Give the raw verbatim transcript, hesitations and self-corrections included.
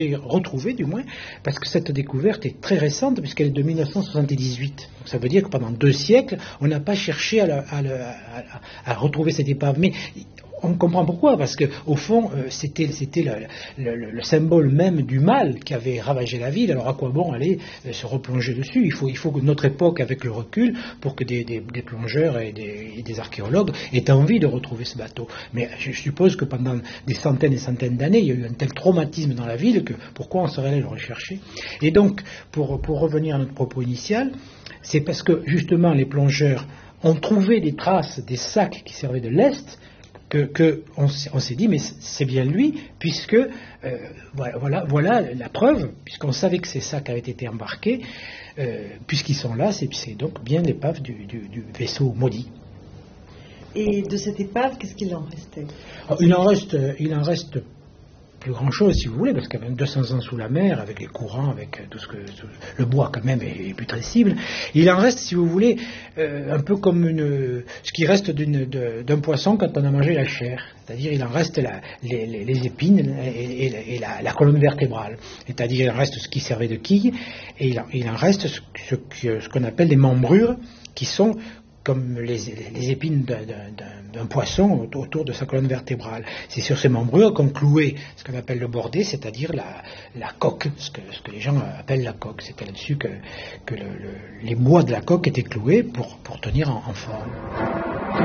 retrouvée du moins, parce que cette découverte est très récente, puisqu'elle est de mille neuf cent soixante-dix-huit. Donc ça veut dire que pendant deux siècles, on n'a pas cherché à, la, à, la, à, à retrouver cette épave. Mais on comprend pourquoi, parce qu'au fond, euh, c'était, c'était le, le, le symbole même du mal qui avait ravagé la ville. Alors à quoi bon aller euh, se replonger dessus? Il faut, il faut que notre époque, avec le recul, pour que des, des, des plongeurs et des, et des archéologues aient envie de retrouver ce bateau. Mais je suppose que pendant des centaines et centaines d'années, il y a eu un tel traumatisme dans la ville que pourquoi on serait allé le rechercher? Et donc, pour, pour revenir à notre propos initial, c'est parce que justement les plongeurs ont trouvé des traces des sacs qui servaient de lest, que, que on, on s'est dit mais c'est bien lui, puisque euh, voilà, voilà la preuve, puisqu'on savait que ces sacs avaient été embarqués, euh, puisqu'ils sont là, c'est, c'est donc bien l'épave du, du, du vaisseau maudit. Et de cette épave, qu'est-ce qu'il en restait? Alors, il en reste, il en reste plus grand chose, si vous voulez, parce qu'avec deux cents ans sous la mer, avec les courants, avec tout ce que tout, le bois quand même est, est putrescible, il en reste, si vous voulez, euh, un peu comme une, ce qui reste d'une, de, d'un poisson quand on a mangé la chair, c'est-à-dire il en reste la, les, les, les épines et, et, et la, la colonne vertébrale, c'est-à-dire il en reste ce qui servait de quille, et il en, il en reste ce, ce, ce qu'on appelle des membrures, qui sont comme les, les épines d'un, d'un, d'un poisson autour de sa colonne vertébrale. C'est sur ces membrures qu'on clouait ce qu'on appelle le bordé, c'est-à-dire la, la coque, ce que, ce que les gens appellent la coque. C'était là-dessus que, que le, le, les bois de la coque étaient cloués pour, pour tenir en, en forme.